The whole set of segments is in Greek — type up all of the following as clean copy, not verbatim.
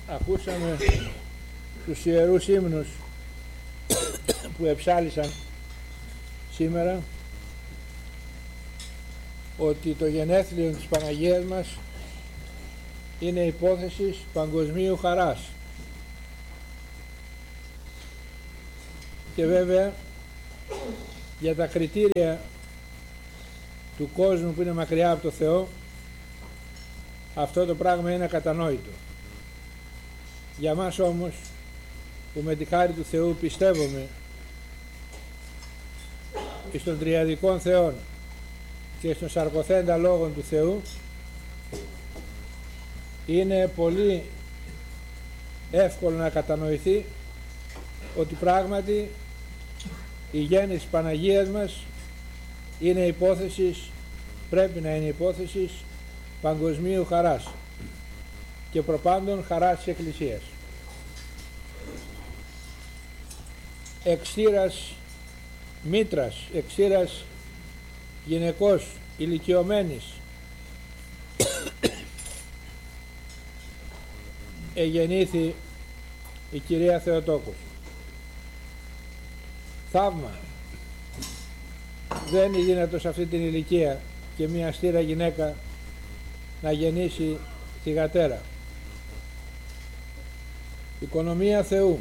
Ακούσαμε τους ιερούς ύμνους που εψάλησαν σήμερα, ότι το γενέθλιο της Παναγίας μας είναι υπόθεση παγκοσμίου χαράς. Και βέβαια για τα κριτήρια του κόσμου που είναι μακριά από το Θεό, αυτό το πράγμα είναι ακατανόητο. Για μας όμως που με τη χάρη του Θεού πιστεύουμε εις των τριαδικών Θεών και στον σαρκοθέντα λόγων του Θεού, είναι πολύ εύκολο να κατανοηθεί ότι πράγματι η γέννηση της Παναγίας μας είναι υπόθεση, πρέπει να είναι υπόθεση παγκοσμίου χαράς και προπάντων χαράς της Εκκλησίας. Εξήρας μήτρας, εξήρας γυναικός ηλικιωμένης εγεννήθη η κυρία Θεοτόκος. Θαύμα. Δεν είναι δυνατό σε αυτή την ηλικία και μια αστήρα γυναίκα να γεννήσει θυγατέρα. Οικονομία Θεού.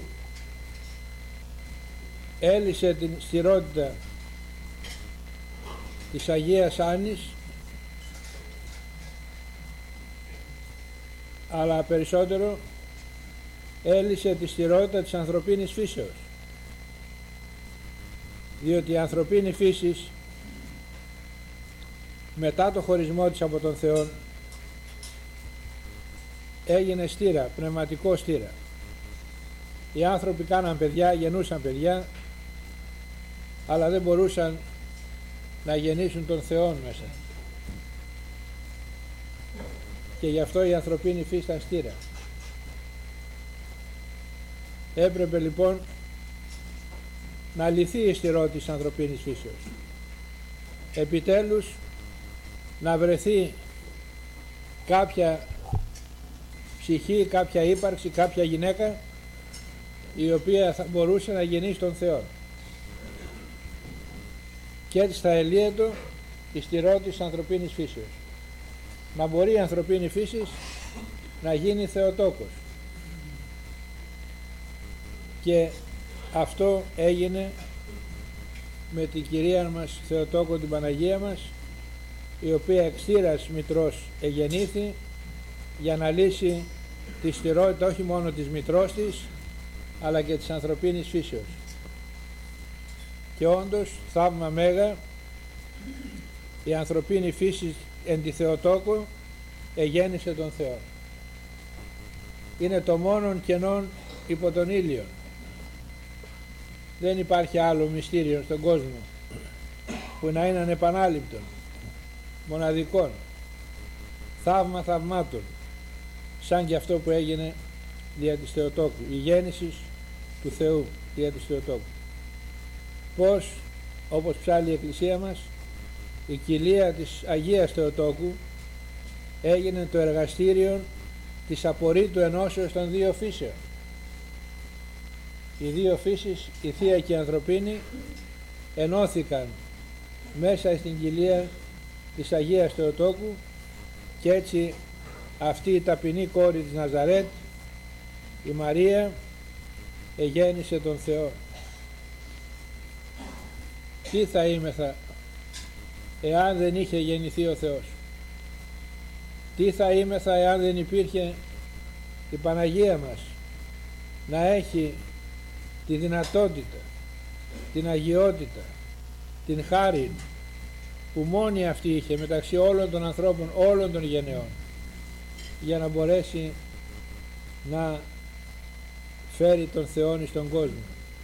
Έλυσε την στηρότητα της Αγίας Άννης, αλλά περισσότερο έλυσε τη στηρότητα της ανθρωπίνης φύσεως, διότι η ανθρωπίνη φύση μετά το χωρισμό της από τον Θεό έγινε στήρα, πνευματικό στήρα. Οι άνθρωποι κάναν παιδιά, γεννούσαν παιδιά, αλλά δεν μπορούσαν να γεννήσουν τον Θεό μέσα. Και γι' αυτό η ανθρωπίνη φύση ήταν στήρα. Έπρεπε λοιπόν να λυθεί η στηρότητα της ανθρωπίνης φύσεως. Επιτέλους να βρεθεί κάποια ψυχή, κάποια ύπαρξη, κάποια γυναίκα η οποία θα μπορούσε να γεννήσει τον Θεό. Και έτσι θα ελύεται η στηρότητα της ανθρωπίνης φύσεως. Να μπορεί η ανθρωπίνη φύση να γίνει Θεοτόκος. Και αυτό έγινε με την κυρία μας Θεοτόκο, την Παναγία μας, η οποία εξήρας μητρός εγεννήθη για να λύσει τη στηρότητα όχι μόνο της μητρός της, αλλά και της ανθρωπίνης φύσεως. Και όντως θαύμα μέγα, η ανθρωπίνη φύση εν τη Θεοτόκο εγέννησε τον Θεό. Είναι το μόνον κενόν υπό τον ήλιο. Δεν υπάρχει άλλο μυστήριο στον κόσμο που να είναι ανεπανάληπτον, μοναδικών, θαύμα θαυμάτων, σαν και αυτό που έγινε δια της Θεοτόκου, η γέννηση του Θεού δια της Θεοτόκου. Πως, όπως ψάλλει η Εκκλησία μας, η κοιλία της Αγίας Θεοτόκου έγινε το εργαστήριο της απορρίτου ενώσεως των δύο φύσεων. Οι δύο φύσεις, η Θεία και η Ανθρωπίνη, ενώθηκαν μέσα στην κοιλία της Αγίας Θεοτόκου και έτσι αυτή η ταπεινή κόρη της Ναζαρέτ, η Μαρία, εγέννησε τον Θεό. Τι θα είμεθα εάν δεν είχε γεννηθεί ο Θεός? Τι θα είμεθα εάν δεν υπήρχε η Παναγία μας να έχει τη δυνατότητα, την αγιότητα, την χάρη που μόνη αυτή είχε μεταξύ όλων των ανθρώπων, όλων των γενεών, για να μπορέσει να φέρει τον Θεό στον κόσμο.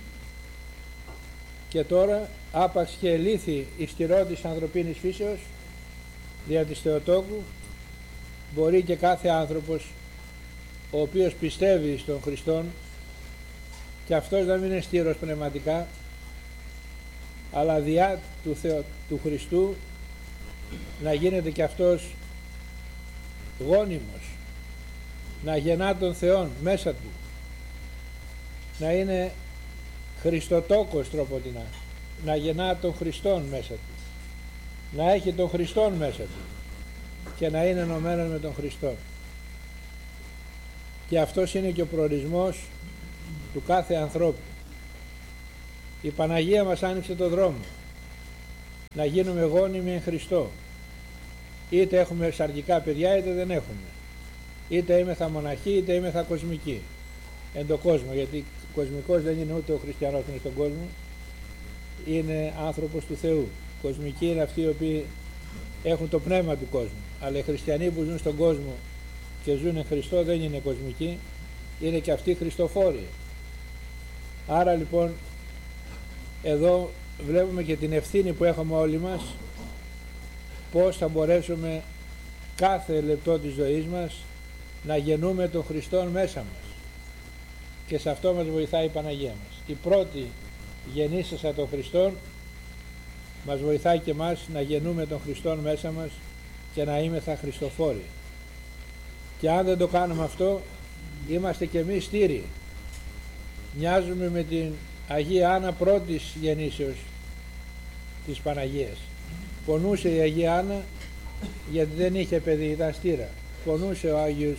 Και τώρα άπαξ και ελύθη η στηρότητα της ανθρωπίνης φύσεως δια της Θεοτόκου, μπορεί και κάθε άνθρωπος ο οποίος πιστεύει στον Χριστόν και αυτός να μην είναι στήρος πνευματικά, αλλά διά του Χριστού να γίνεται και αυτός γόνιμος, να γεννά τον Θεόν μέσα του, να είναι Χριστοτόκος τροποτινά, να γεννά τον Χριστόν μέσα του, να έχει τον Χριστόν μέσα του και να είναι ενωμένος με τον Χριστό. Και αυτός είναι και ο προορισμός του κάθε ανθρώπου. Η Παναγία μας άνοιξε το δρόμο να γίνουμε γόνιμοι εν Χριστώ. Είτε έχουμε σαρκικά παιδιά είτε δεν έχουμε, είτε είμεθα μοναχοί είτε είμεθα κοσμικοί εν το κόσμο, γιατί κοσμικός δεν είναι ούτε ο χριστιανός που είναι στον κόσμο, είναι άνθρωπος του Θεού. Κοσμικοί είναι αυτοί οι οποίοι έχουν το πνεύμα του κόσμου, αλλά οι χριστιανοί που ζουν στον κόσμο και ζουν εν Χριστώ δεν είναι κοσμικοί, είναι και αυτοί χριστοφόροι. Άρα λοιπόν εδώ βλέπουμε και την ευθύνη που έχουμε όλοι μας, πώς θα μπορέσουμε κάθε λεπτό της ζωής μας να γεννούμε τον Χριστόν μέσα μας, και σε αυτό μας βοηθάει η Παναγία μας. Η πρώτη γεννήσασα τον Χριστόν μας βοηθάει και μας να γεννούμε τον Χριστόν μέσα μας και να είμεθα χριστοφόροι. Και αν δεν το κάνουμε αυτό, είμαστε και εμείς στήροι. Μοιάζουμε με την Αγία Άννα πρώτης γεννήσεως της Παναγίας. Πονούσε η Αγία Άννα γιατί δεν είχε παιδί, ήταν στήρα. Πονούσε ο Άγιος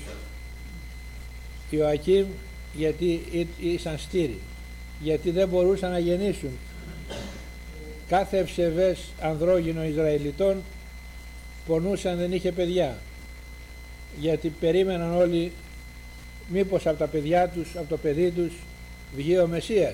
Ιωακήμ γιατί ήσαν στήροι, γιατί δεν μπορούσαν να γεννήσουν. Κάθε ευσεβές ανδρόγυνο Ισραηλιτών πονούσαν, δεν είχε παιδιά, γιατί περίμεναν όλοι μήπως από τα παιδιά τους, από το παιδί τους βγει ο Μεσσίας,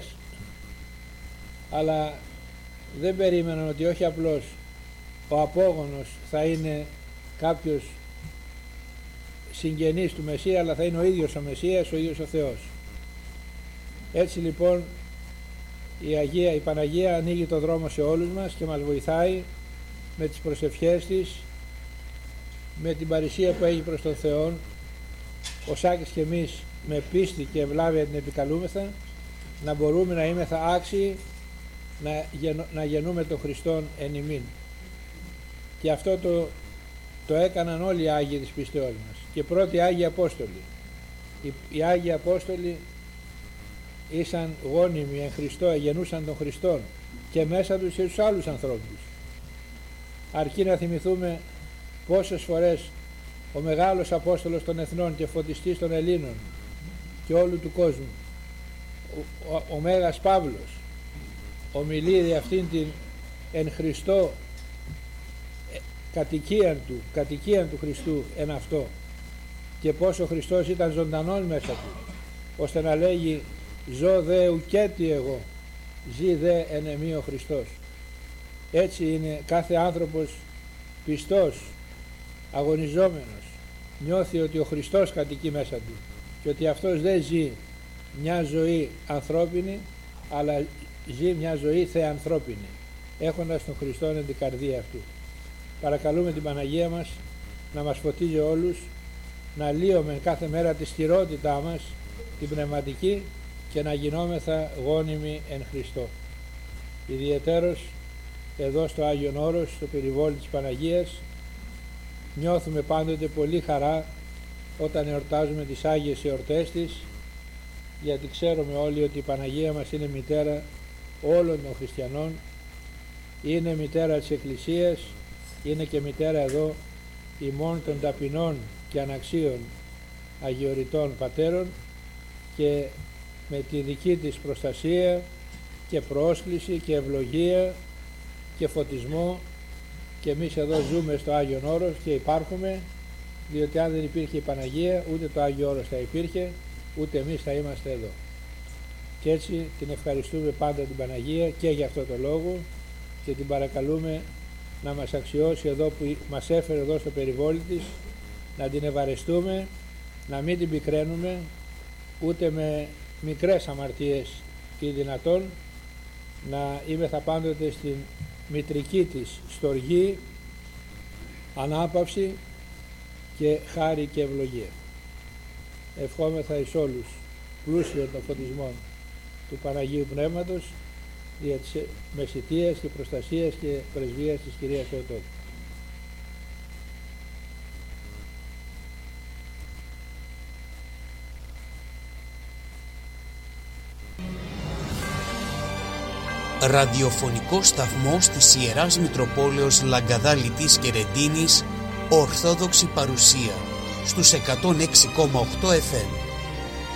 αλλά δεν περίμεναν ότι όχι απλώς ο απόγονος θα είναι κάποιος συγγενής του Μεσσία, αλλά θα είναι ο ίδιος ο Μεσσίας, ο ίδιος ο Θεός. Έτσι λοιπόν η Παναγία ανοίγει το δρόμο σε όλους μας και μας βοηθάει με τις προσευχές της, με την παρησία που έχει προς τον Θεό, ο Σάκης και εμείς με πίστη και ευλάβεια την επικαλούμεθα, να μπορούμε να είμεθα άξιοι να γεννούμε τον Χριστόν εν ημίν. Και αυτό το έκαναν όλοι οι Άγιοι της πίστεώς μας, και πρώτοι Άγιοι Απόστολοι. Οι Άγιοι Απόστολοι ήσαν γόνιμοι εν Χριστώ, γεννούσαν τον Χριστόν και μέσα τους και τους άλλους ανθρώπους. Αρκεί να θυμηθούμε πόσες φορές ο μεγάλος Απόστολος των Εθνών και φωτιστής των Ελλήνων και όλου του κόσμου, ο Μέγας Παύλος, ομιλεί για αυτήν την εν Χριστώ κατοικίαν του Χριστού εν αυτό, και πόσο ο Χριστός ήταν ζωντανός μέσα του, ώστε να λέγει «Ζω δε ουκέτι εγώ, ζει δε εν εμεί ο Χριστός». Έτσι είναι κάθε άνθρωπος πιστός, αγωνιζόμενος, νιώθει ότι ο Χριστός κατοικεί μέσα του και ότι αυτός δεν ζει μια ζωή ανθρώπινη, αλλά ζει μια ζωή θεανθρώπινη, έχοντας τον Χριστό εν την καρδία αυτού. Παρακαλούμε την Παναγία μας να μας φωτίζει όλους, να λύουμε κάθε μέρα τη στηρότητά μας, την πνευματική, και να γινόμεθα γόνιμοι εν Χριστώ. Ιδιαιτέρως εδώ στο Άγιον Όρος, στο περιβόλι της Παναγίας, νιώθουμε πάντοτε πολύ χαρά όταν εορτάζουμε τις Άγιες εορτές της, γιατί ξέρουμε όλοι ότι η Παναγία μας είναι μητέρα όλων των χριστιανών, είναι μητέρα της Εκκλησίας, είναι και μητέρα εδώ ημών των ταπεινών και αναξίων αγιοριτών πατέρων, και με τη δική της προστασία και πρόσκληση και ευλογία και φωτισμό, και εμείς εδώ ζούμε στο Άγιον Όρος και υπάρχουμε, διότι αν δεν υπήρχε η Παναγία ούτε το Άγιο Όρος θα υπήρχε, ούτε εμείς θα είμαστε εδώ. Και έτσι την ευχαριστούμε πάντα την Παναγία και για αυτό το λόγο, και την παρακαλούμε να μας αξιώσει εδώ που μας έφερε εδώ στο περιβόλι της, να την ευαρεστούμε, να μην την πικραίνουμε ούτε με μικρές αμαρτίες ή δυνατόν, να είμεθα πάντοτε στην μητρική της στοργή, ανάπαυση και χάρη και ευλογία. Ευχόμεθα εις όλους πλούσιο των φωτισμών του Παναγίου Πνεύματος, δια της μεσιτείας και προστασίας και πρεσβείας της Κυρίας Θεοτόκου. Ραδιοφωνικό σταθμός της Ιεράς Μητροπόλεως Λαγκαδάλητης και Ρεντίνης, Ορθόδοξη παρουσία στους 106,8 FM.